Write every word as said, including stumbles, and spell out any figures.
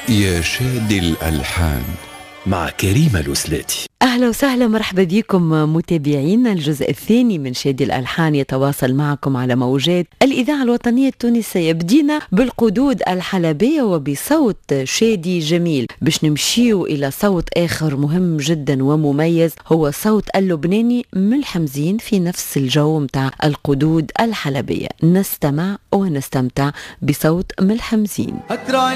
يا شادي الألحان مع كريمة الوسلاتي. أهلا وسهلا، مرحبا بكم متابعينا. الجزء الثاني من شادي الألحان يتواصل معكم على موجات الإذاعة الوطنية التونسية. بدينا بالقدود الحلبية وبصوت شادي جميل، باش نمشيو إلى صوت آخر مهم جدا ومميز، هو صوت اللبناني ملحمزين في نفس الجو متاع القدود الحلبية. نستمع ونستمتع بصوت ملحمزين.